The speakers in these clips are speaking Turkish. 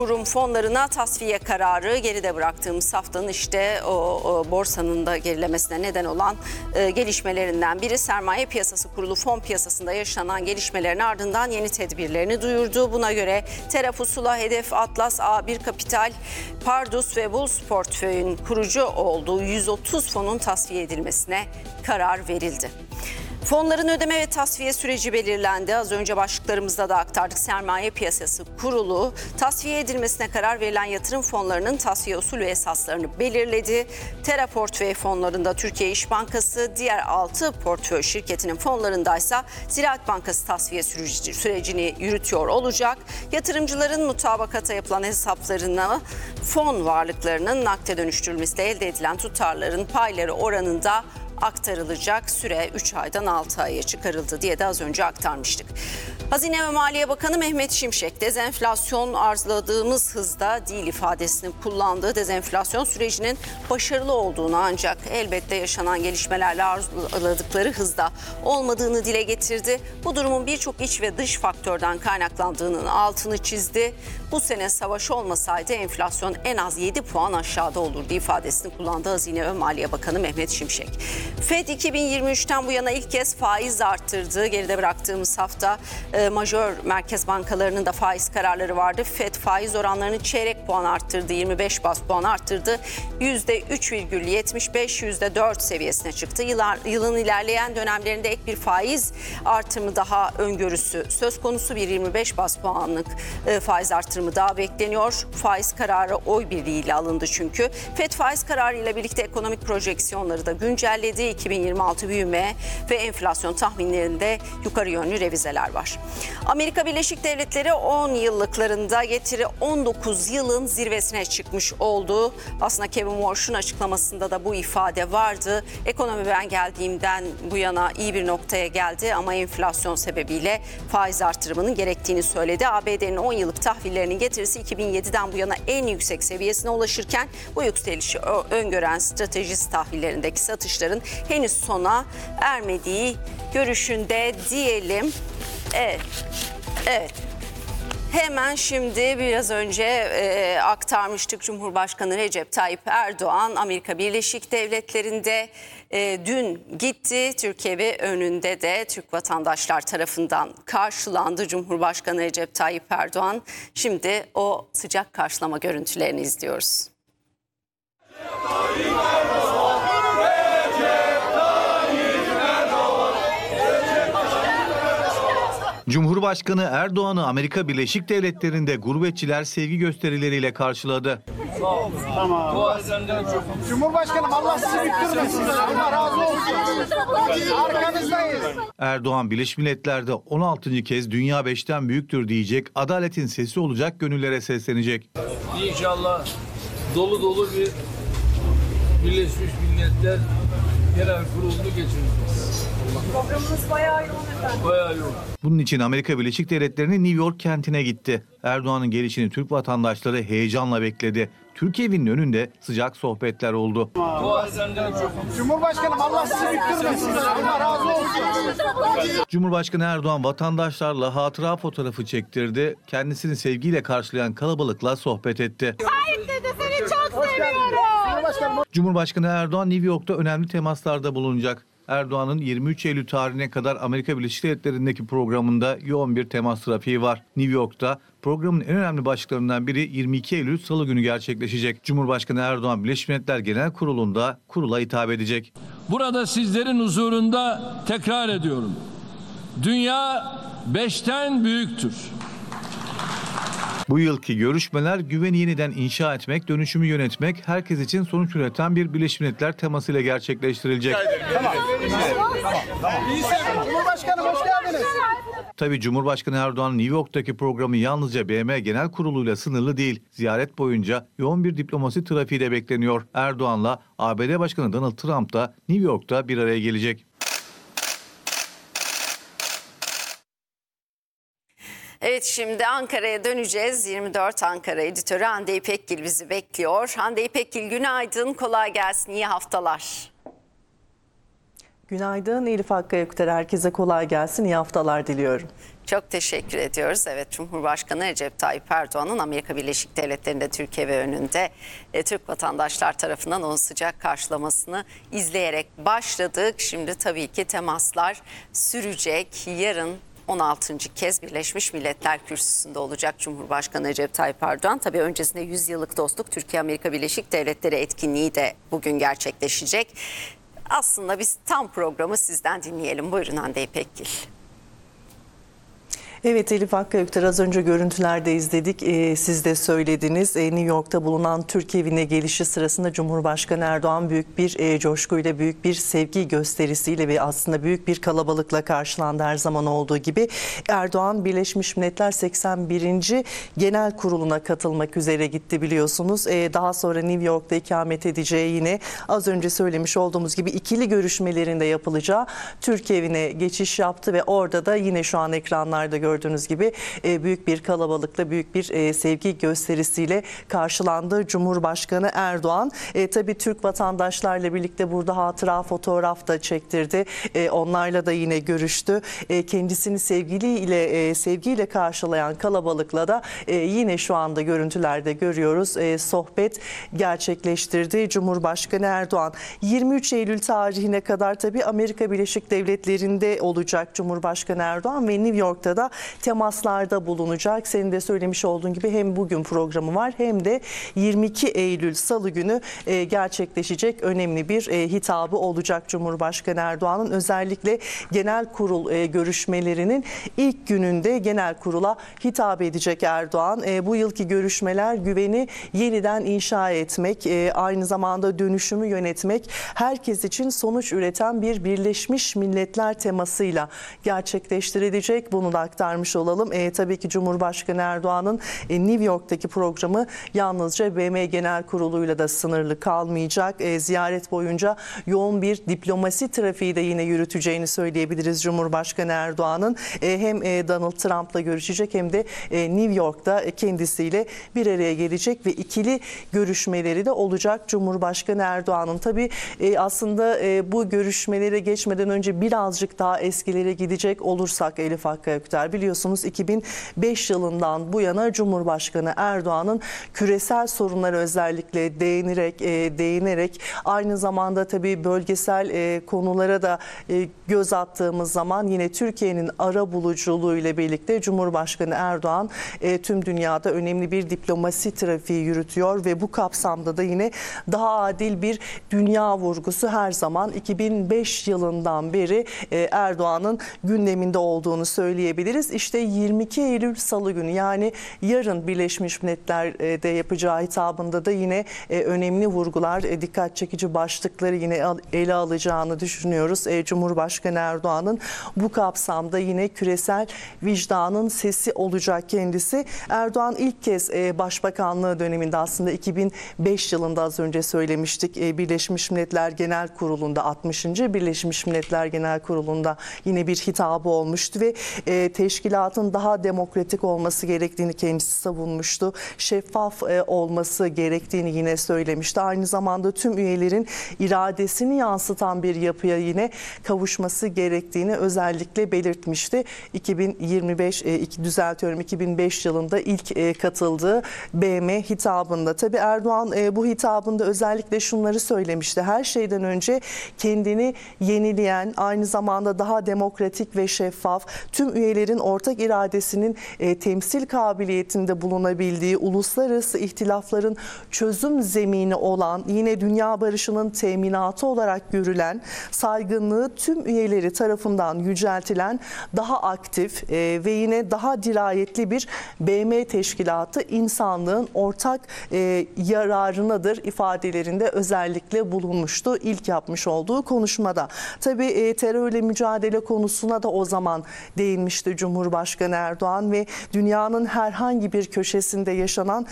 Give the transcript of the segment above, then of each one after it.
Kurum fonlarına tasfiye kararı geride bıraktığımız haftanın işte o borsanın da gerilemesine neden olan gelişmelerinden biri. Sermaye Piyasası Kurulu fon piyasasında yaşanan gelişmelerin ardından yeni tedbirlerini duyurdu. Buna göre Tera Pusula, Hedef, Atlas, A1 Kapital, Pardus ve Bulls portföyün kurucu olduğu 130 fonun tasfiye edilmesine karar verildi. Fonların ödeme ve tasfiye süreci belirlendi. Az önce başlıklarımızda da aktardık. Sermaye Piyasası Kurulu tasfiye edilmesine karar verilen yatırım fonlarının tasfiye usulü ve esaslarını belirledi. Tera portföy fonlarında Türkiye İş Bankası, diğer 6 portföy şirketinin fonlarındaysa Ziraat Bankası tasfiye sürecini yürütüyor olacak. Yatırımcıların mutabakata yapılan hesaplarına fon varlıklarının nakde dönüştürülmesiyle elde edilen tutarların payları oranında aktarılacak. Süre 3 aydan 6 aya çıkarıldı diye de az önce aktarmıştık. Hazine ve Maliye Bakanı Mehmet Şimşek, dezenflasyon arzuladığımız hızda değil ifadesini kullandığı, dezenflasyon sürecinin başarılı olduğunu ancak elbette yaşanan gelişmelerle arzuladıkları hızda olmadığını dile getirdi. Bu durumun birçok iç ve dış faktörden kaynaklandığının altını çizdi. Bu sene savaş olmasaydı enflasyon en az 7 puan aşağıda olurdu ifadesini kullandı Hazine ve Maliye Bakanı Mehmet Şimşek. FED 2023'ten bu yana ilk kez faiz arttırdı. Geride bıraktığımız hafta majör merkez bankalarının da faiz kararları vardı. FED faiz oranlarını çeyrek puan arttırdı. 25 bas puan arttırdı. %3,75, %4 seviyesine çıktı. Yılın ilerleyen dönemlerinde ek bir faiz artımı daha öngörüsü söz konusu. Bir 25 bas puanlık faiz artırımı daha bekleniyor. Faiz kararı oy birliğiyle alındı çünkü. FED faiz kararıyla birlikte ekonomik projeksiyonları da güncelledi. 2026 büyüme ve enflasyon tahminlerinde yukarı yönlü revizeler var. Amerika Birleşik Devletleri 10 yıllıklarında getiri 19 yılın zirvesine çıkmış oldu. Aslında Kevin Warsh'un açıklamasında da bu ifade vardı. Ekonomi ben geldiğimden bu yana iyi bir noktaya geldi ama enflasyon sebebiyle faiz artırımının gerektiğini söyledi. ABD'nin 10 yıllık tahvillerinin getirisi 2007'den bu yana en yüksek seviyesine ulaşırken bu yükselişi öngören stratejist tahvillerindeki satışların henüz sona ermediği görüşünde diyelim. Evet. Hemen şimdi biraz önce aktarmıştık. Cumhurbaşkanı Recep Tayyip Erdoğan Amerika Birleşik Devletleri'nde dün gitti. Türkiye önünde de Türk vatandaşlar tarafından karşılandı Cumhurbaşkanı Recep Tayyip Erdoğan. Şimdi o sıcak karşılama görüntülerini izliyoruz. Cumhurbaşkanı Erdoğan'ı Amerika Birleşik Devletleri'nde gurbetçiler sevgi gösterileriyle karşıladı. Tamam. Cumhurbaşkanım Allah sizi bitirmesin. Allah razı olsun. Arkanızdayız. Erdoğan Birleşmiş Milletler'de 16. kez dünya 5'ten büyüktür diyecek, adaletin sesi olacak, gönüllere seslenecek. İnşallah dolu dolu bir Birleşmiş Milletler Genel Kurulu'nu geçireceğiz. Programımız bayağı yoğun efendim. Bayağı yoğun. Bunun için Amerika Birleşik Devletleri'nin New York kentine gitti. Erdoğan'ın gelişini Türk vatandaşları heyecanla bekledi. Türk evinin önünde sıcak sohbetler oldu. Cumhurbaşkanım Allah sizi bitirmesin. Allah razı olsun. Cumhurbaşkanı Erdoğan vatandaşlarla hatıra fotoğrafı çektirdi. Kendisini sevgiyle karşılayan kalabalıkla sohbet etti. Tayyip dede seni çok seviyorum. Cumhurbaşkanı Erdoğan New York'ta önemli temaslarda bulunacak. Erdoğan'ın 23 Eylül tarihine kadar Amerika Birleşik Devletleri'ndeki programında yoğun bir temas trafiği var. New York'ta programın en önemli başlıklarından biri 22 Eylül Salı günü gerçekleşecek. Cumhurbaşkanı Erdoğan Birleşmiş Milletler Genel Kurulu'nda kurula hitap edecek. Burada sizlerin huzurunda tekrar ediyorum. Dünya 5'ten büyüktür. Bu yılki görüşmeler güveni yeniden inşa etmek, dönüşümü yönetmek, herkes için sonuç üreten bir Birleşmiş Milletler temasıyla gerçekleştirilecek. Tamam. Cumhurbaşkanım hoş geldiniz. Tabii Cumhurbaşkanı Erdoğan'ın New York'taki programı yalnızca BM Genel Kurulu'yla sınırlı değil. Ziyaret boyunca yoğun bir diplomasi trafiği de bekleniyor. Erdoğan'la ABD Başkanı Donald Trump da New York'ta bir araya gelecek. Evet, şimdi Ankara'ya döneceğiz. 24 Ankara editörü Hande İpekgil bizi bekliyor. Hande İpekgil günaydın, kolay gelsin, iyi haftalar. Günaydın Elif Hakkı Ökter. Herkese kolay gelsin. İyi haftalar diliyorum. Çok teşekkür ediyoruz. Evet, Cumhurbaşkanı Recep Tayyip Erdoğan'ın Amerika Birleşik Devletleri'nde Türkiye ve önünde Türk vatandaşlar tarafından onun sıcak karşılamasını izleyerek başladık. Şimdi tabii ki temaslar sürecek. Yarın 16. kez Birleşmiş Milletler Kürsüsü'nde olacak Cumhurbaşkanı Recep Tayyip Erdoğan. Tabii öncesinde 100 yıllık dostluk Türkiye-Amerika Birleşik Devletleri etkinliği de bugün gerçekleşecek. Aslında biz tam programı sizden dinleyelim. Buyurun Hande İpekgil. Evet Elif Hakkı Ökter, az önce görüntülerde izledik. Siz de söylediniz. New York'ta bulunan Türk evine gelişi sırasında Cumhurbaşkanı Erdoğan büyük bir coşkuyla, büyük bir sevgi gösterisiyle ve aslında büyük bir kalabalıkla karşılandı her zaman olduğu gibi. Erdoğan Birleşmiş Milletler 81. Genel Kurulu'na katılmak üzere gitti biliyorsunuz. Daha sonra New York'ta ikamet edeceği, yine az önce söylemiş olduğumuz gibi ikili görüşmelerinde yapılacağı Türk evine geçiş yaptı ve orada da yine şu an ekranlarda gördüğünüz gibi büyük bir kalabalıkla, büyük bir sevgi gösterisiyle karşılandı Cumhurbaşkanı Erdoğan. Tabii Türk vatandaşlarla birlikte burada hatıra fotoğraf da çektirdi. Onlarla da yine görüştü. Kendisini sevgiyle karşılayan kalabalıkla da yine şu anda görüntülerde görüyoruz. Sohbet gerçekleştirdi Cumhurbaşkanı Erdoğan. 23 Eylül tarihine kadar tabii Amerika Birleşik Devletleri'nde olacak Cumhurbaşkanı Erdoğan ve New York'ta da temaslarda bulunacak. Senin de söylemiş olduğun gibi hem bugün programı var hem de 22 Eylül Salı günü gerçekleşecek önemli bir hitabı olacak Cumhurbaşkanı Erdoğan'ın. Özellikle genel kurul görüşmelerinin ilk gününde genel kurula hitap edecek Erdoğan. Bu yılki görüşmeler güveni yeniden inşa etmek, aynı zamanda dönüşümü yönetmek, herkes için sonuç üreten bir Birleşmiş Milletler temasıyla gerçekleştirilecek. Bunu da aktarmış olalım. Tabii ki Cumhurbaşkanı Erdoğan'ın New York'taki programı yalnızca BM Genel Kurulu'yla da sınırlı kalmayacak. Ziyaret boyunca yoğun bir diplomasi trafiği de yine yürüteceğini söyleyebiliriz Cumhurbaşkanı Erdoğan'ın. Hem Donald Trump'la görüşecek hem de New York'ta kendisiyle bir araya gelecek ve ikili görüşmeleri de olacak Cumhurbaşkanı Erdoğan'ın. Tabii aslında bu görüşmelere geçmeden önce birazcık daha eskilere gidecek olursak Elif Hakkı Ökter, biliyorsunuz 2005 yılından bu yana Cumhurbaşkanı Erdoğan'ın küresel sorunlara özellikle değinerek aynı zamanda tabii bölgesel konulara da göz attığımız zaman yine Türkiye'nin arabuluculuğu ile birlikte Cumhurbaşkanı Erdoğan tüm dünyada önemli bir diplomasi trafiği yürütüyor ve bu kapsamda da yine daha adil bir dünya vurgusu her zaman 2005 yılından beri Erdoğan'ın gündeminde olduğunu söyleyebiliriz. İşte 22 Eylül Salı günü, yani yarın Birleşmiş Milletler'de yapacağı hitabında da yine önemli vurgular, dikkat çekici başlıkları yine ele alacağını düşünüyoruz. Cumhurbaşkanı Erdoğan'ın bu kapsamda yine küresel vicdanın sesi olacak kendisi. Erdoğan ilk kez başbakanlığı döneminde, aslında 2005 yılında az önce söylemiştik, Birleşmiş Milletler Genel Kurulu'nda 60. Birleşmiş Milletler Genel Kurulu'nda yine bir hitabı olmuştu ve teşkilatın daha demokratik olması gerektiğini kendisi savunmuştu. Şeffaf olması gerektiğini yine söylemişti. Aynı zamanda tüm üyelerin iradesini yansıtan bir yapıya yine kavuşması gerektiğini özellikle belirtmişti. 2005 yılında ilk katıldığı BM hitabında. Tabii Erdoğan bu hitabında özellikle şunları söylemişti. Her şeyden önce kendini yenileyen, aynı zamanda daha demokratik ve şeffaf, tüm üyelerin ortak iradesinin temsil kabiliyetinde bulunabildiği, uluslararası ihtilafların çözüm zemini olan, yine dünya barışının teminatı olarak görülen, saygınlığı tüm üyeleri tarafından yüceltilen, daha aktif ve yine daha dirayetli bir BM teşkilatı insanlığın ortak yararınadır ifadelerinde özellikle bulunmuştu ilk yapmış olduğu konuşmada. Tabii terörle mücadele konusuna da o zaman değinmişti Cumhurbaşkanı Cumhurbaşkanı Erdoğan ve dünyanın herhangi bir köşesinde yaşanan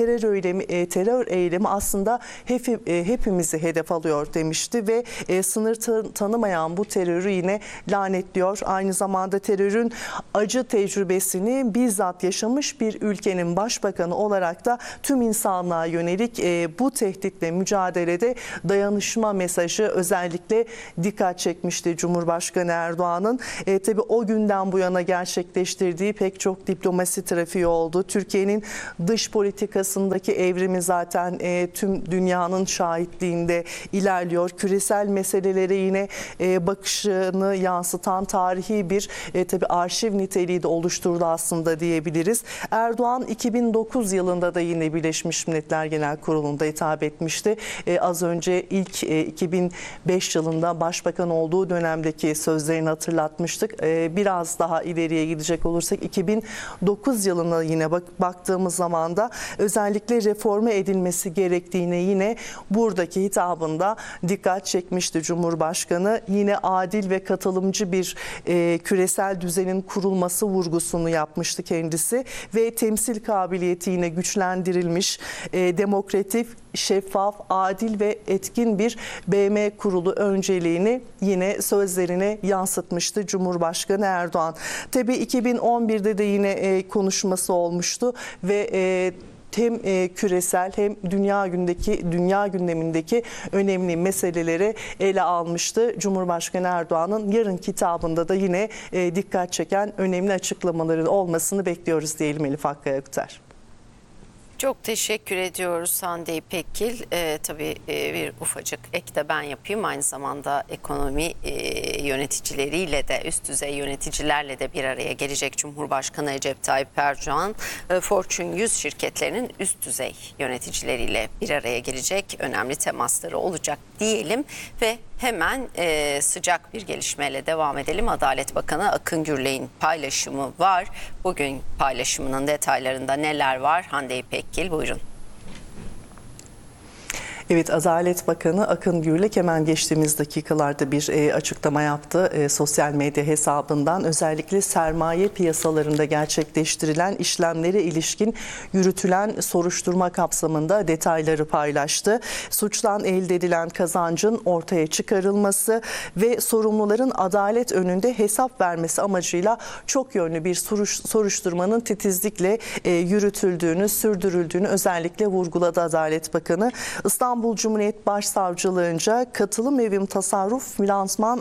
terör eylemi aslında hepimizi hedef alıyor demişti ve sınır tanımayan bu terörü yine lanetliyor. Aynı zamanda terörün acı tecrübesini bizzat yaşamış bir ülkenin başbakanı olarak da tüm insanlığa yönelik bu tehditle mücadelede dayanışma mesajı özellikle dikkat çekmişti Cumhurbaşkanı Erdoğan'ın. Tabii o günden bu yana gerçekleştirdiği pek çok diplomasi trafiği oldu. Türkiye'nin dış politikasındaki evrimi zaten tüm dünyanın şahitliğinde ilerliyor. Küresel meselelere yine bakışını yansıtan tarihi bir tabii arşiv niteliği de oluşturdu aslında diyebiliriz. Erdoğan 2009 yılında da yine Birleşmiş Milletler Genel Kurulu'nda hitap etmişti. Az önce ilk 2005 yılında başbakan olduğu dönemdeki sözlerini hatırlatmıştık. Biraz daha ileriye gidecek olursak 2009 yılına yine baktığımız zaman da özellikle reforme edilmesi gerektiğine yine buradaki hitabında dikkat çekmişti Cumhurbaşkanı. Yine adil ve katılımcı bir küresel düzenin kurulması vurgusunu yapmıştı kendisi ve temsil kabiliyeti yine güçlendirilmiş, demokratik, şeffaf, adil ve etkin bir BM kurulu önceliğini yine sözlerine yansıtmıştı Cumhurbaşkanı Erdoğan. Tabii 2011'de de yine konuşması olmuştu ve hem küresel hem dünya gündemindeki önemli meseleleri ele almıştı. Cumhurbaşkanı Erdoğan'ın yarın kitabında da yine dikkat çeken önemli açıklamaların olmasını bekliyoruz diyelim Elif Akkaya Aktar. Çok teşekkür ediyoruz Hande İpekgil. Tabii bir ufacık ek de ben yapayım. Aynı zamanda ekonomi yöneticileriyle de üst düzey yöneticilerle de bir araya gelecek Cumhurbaşkanı Recep Tayyip Erdoğan. Fortune 100 şirketlerinin üst düzey yöneticileriyle bir araya gelecek. Önemli temasları olacak diyelim ve hemen sıcak bir gelişmeyle devam edelim. Adalet Bakanı Akın Gürlek'in paylaşımı var. Bugün paylaşımının detaylarında neler var? Hande İpekgil buyurun. Evet, Adalet Bakanı Akın Gürlek hemen geçtiğimiz dakikalarda bir açıklama yaptı. Sosyal medya hesabından özellikle sermaye piyasalarında gerçekleştirilen işlemlere ilişkin yürütülen soruşturma kapsamında detayları paylaştı. Suçtan elde edilen kazancın ortaya çıkarılması ve sorumluların adalet önünde hesap vermesi amacıyla çok yönlü bir soruşturmanın titizlikle yürütüldüğünü, sürdürüldüğünü özellikle vurguladı Adalet Bakanı. İstanbul Cumhuriyet Başsavcılığınca Katılım Evim Tasarruf Finansman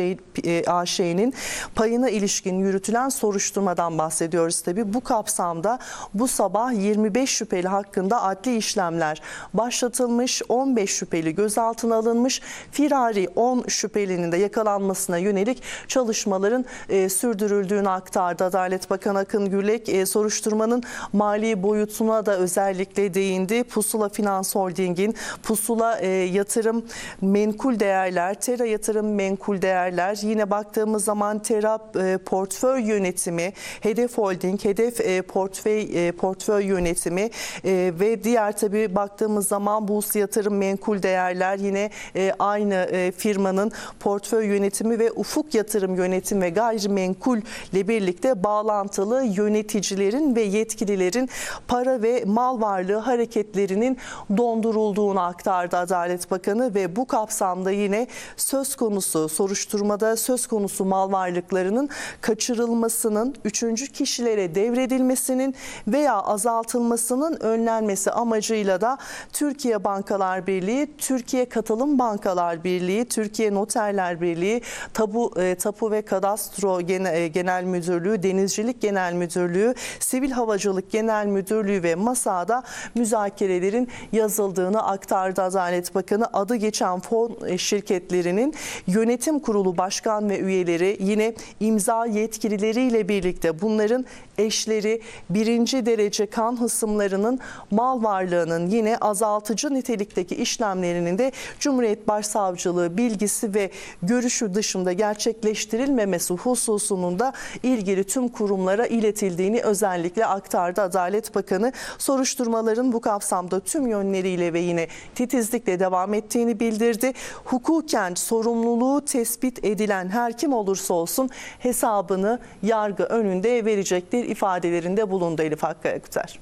AŞ'nin payına ilişkin yürütülen soruşturmadan bahsediyoruz tabii. Bu kapsamda bu sabah 25 şüpheli hakkında adli işlemler başlatılmış, 15 şüpheli gözaltına alınmış, firari 10 şüphelinin de yakalanmasına yönelik çalışmaların sürdürüldüğünü aktardı Adalet Bakanı Akın Gürlek. Soruşturmanın mali boyutuna da özellikle değindi. Pusula Finans Holding'in Pusula Yatırım Menkul Değerler, Tera Yatırım Menkul Değerler, yine baktığımız zaman Tera Portföy Yönetimi, Hedef Holding, Hedef Portföy Yönetimi ve diğer tabii baktığımız zaman Burs Yatırım Menkul Değerler yine aynı firmanın portföy yönetimi ve Ufuk Yatırım Yönetim ve Gayrimenkul ile birlikte bağlantılı yöneticilerin ve yetkililerin para ve mal varlığı hareketlerinin dondurulduğunu aktardı Adalet Bakanı ve bu kapsamda yine soruşturmada söz konusu mal varlıklarının kaçırılmasının, üçüncü kişilere devredilmesinin veya azaltılmasının önlenmesi amacıyla da Türkiye Bankalar Birliği, Türkiye Katılım Bankalar Birliği, Türkiye Noterler Birliği, Tapu ve Kadastro Genel Müdürlüğü, Denizcilik Genel Müdürlüğü, Sivil Havacılık Genel Müdürlüğü ve MASA'da müzakerelerin yazıldığını aktardı Adalet Bakanı. Adı geçen fon şirketlerinin yönetim kurulu başkan ve üyeleri, yine imza yetkilileriyle birlikte bunların eşleri, birinci derece kan hısımlarının mal varlığının yine azaltıcı nitelikteki işlemlerinin de Cumhuriyet Başsavcılığı bilgisi ve görüşü dışında gerçekleştirilmemesi hususunun da ilgili tüm kurumlara iletildiğini özellikle aktardı Adalet Bakanı. Soruşturmaların bu kapsamda tüm yönleriyle ve yine titizlikle devam ettiğini bildirdi. Hukuken sorumluluğu tespit edilen her kim olursa olsun hesabını yargı önünde verecektir ifadelerinde bulundu Elif Hakkı Aktar.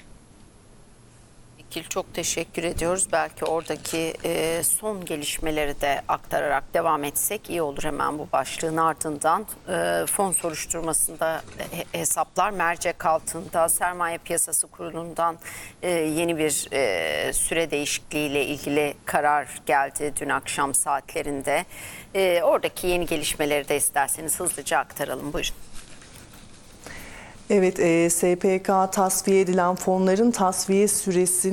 Çok teşekkür ediyoruz. Belki oradaki son gelişmeleri de aktararak devam etsek iyi olur hemen bu başlığın ardından. Fon soruşturmasında hesaplar mercek altında. Sermaye Piyasası Kurulu'ndan yeni bir süre değişikliğiyle ilgili karar geldi dün akşam saatlerinde. Oradaki yeni gelişmeleri de isterseniz hızlıca aktaralım. Buyurun. Evet, SPK tasfiye edilen fonların tasfiye süresi